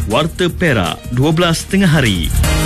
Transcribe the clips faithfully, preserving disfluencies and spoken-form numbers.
Warta Perak dua belas tengah hari.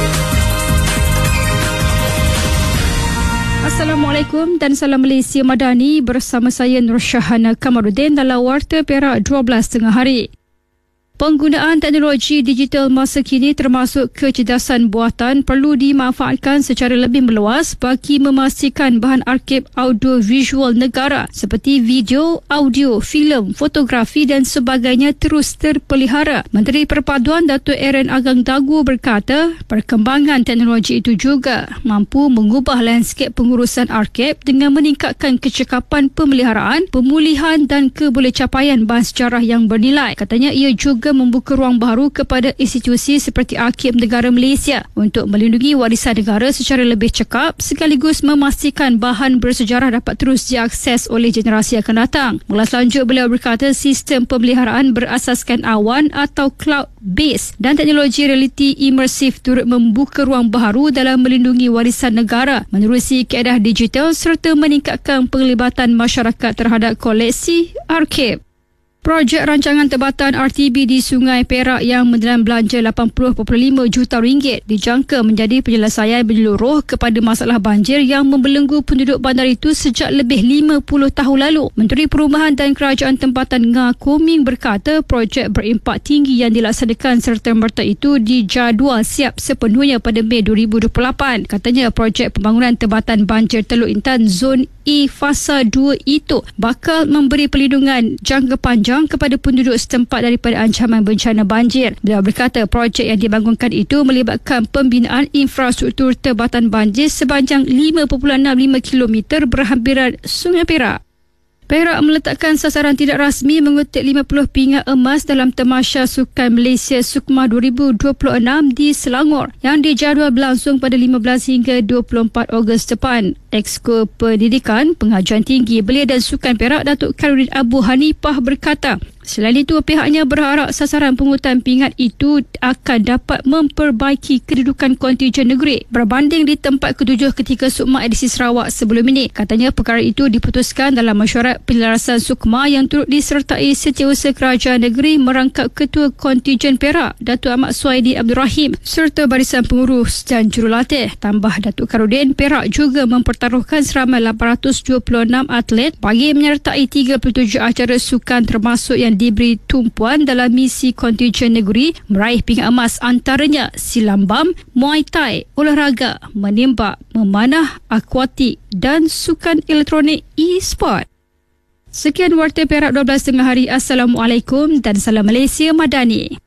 Assalamualaikum dan salam Malaysia Madani, bersama saya Nur Syahana Kamarudin dalam Warta Perak dua belas tengah hari. Penggunaan teknologi digital masa kini termasuk kecerdasan buatan perlu dimanfaatkan secara lebih meluas bagi memastikan bahan arkib audio visual negara seperti video, audio, filem, fotografi dan sebagainya terus terpelihara. Menteri Perpaduan Datuk Aaron Agang Dagu berkata, perkembangan teknologi itu juga mampu mengubah lanskap pengurusan arkib dengan meningkatkan kecekapan pemeliharaan, pemulihan dan kebolehcapaian bahan sejarah yang bernilai. Katanya ia juga membuka ruang baru kepada institusi seperti Arkib Negara Malaysia untuk melindungi warisan negara secara lebih cekap sekaligus memastikan bahan bersejarah dapat terus diakses oleh generasi akan datang. Mengulas lanjut, beliau berkata sistem pemeliharaan berasaskan awan atau cloud base dan teknologi realiti imersif turut membuka ruang baru dalam melindungi warisan negara menerusi kaedah digital serta meningkatkan penglibatan masyarakat terhadap koleksi arkib. Projek rancangan tempatan R T B di Sungai Perak yang menelan belanja lapan puluh perpuluhan lima juta ringgit dijangka menjadi penyelesaian menyeluruh kepada masalah banjir yang membelenggu penduduk bandar itu sejak lebih lima puluh tahun lalu. Menteri Perumahan dan Kerajaan Tempatan Ngah Koming berkata projek berimpak tinggi yang dilaksanakan serta-merta itu dijadual siap sepenuhnya pada Mei dua ribu dua puluh lapan. Katanya projek pembangunan tempatan banjir Teluk Intan Zon E Fasa dua itu bakal memberi perlindungan jangka panjang kepada penduduk setempat daripada ancaman bencana banjir. Beliau berkata projek yang dibangunkan itu melibatkan pembinaan infrastruktur tempatan banjir sepanjang lima perpuluhan enam lima kilometer berhampiran Sungai Perak. Perak meletakkan sasaran tidak rasmi mengutip lima puluh pingat emas dalam Tamasya Sukan Malaysia Sukma dua ribu dua puluh enam di Selangor yang dijadual berlangsung pada lima belas hingga dua puluh empat Ogos depan. Exco Pendidikan, Pengajuan Tinggi Belia dan Sukan Perak Datuk Khairuddin Abu Hanifah berkata, selain itu pihaknya berharap sasaran pengutan pingat itu akan dapat memperbaiki kedudukan kontijen negeri berbanding di tempat ketujuh ketika Sukma edisi Sarawak sebelum ini. Katanya perkara itu diputuskan dalam mesyuarat penyelarasan Sukma yang turut disertai Setiausaha Kerajaan Negeri merangkap Ketua Kontijen Perak Datuk Ahmad Suhaidi Abdul Rahim serta barisan pengurus dan jurulatih. Tambah Datuk Khairuddin, Perak juga mempertaruhkan seramai lapan ratus dua puluh enam atlet bagi menyertai tiga puluh tujuh acara sukan termasuk yang diberi tumpuan dalam misi kontijen negeri meraih pingat emas antaranya silam bam, muay thai, olahraga, menembak, memanah, akuatik dan sukan elektronik e-sport. Sekian Warta Perak dua belas tengah hari. Assalamualaikum dan salam Malaysia Madani.